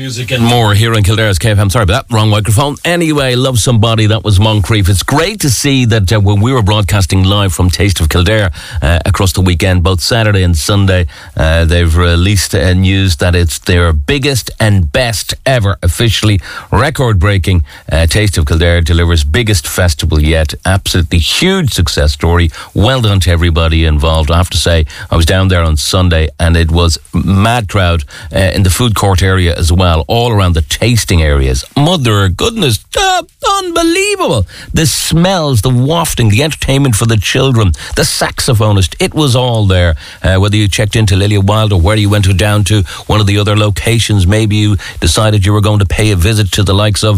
Music and more here in Kildare's KFM. Sorry about that, wrong microphone. Anyway, Love Somebody, that was Moncrief. It's great to see that when we were broadcasting live from Taste of Kildare across the weekend, both Saturday and Sunday, they've released news that it's their biggest and best ever, officially record-breaking. Taste of Kildare delivers biggest festival yet. Absolutely huge success story. Well done to everybody involved. I have to say, I was down there on Sunday and it was mad crowd in the food court area as well, all around the tasting areas. Mother goodness, unbelievable. The smells, the wafting, the entertainment for the children, the saxophonist, it was all there. Whether you checked into Lilia Wild or where you went down to one of the other locations, maybe you decided you were going to pay a visit to the likes of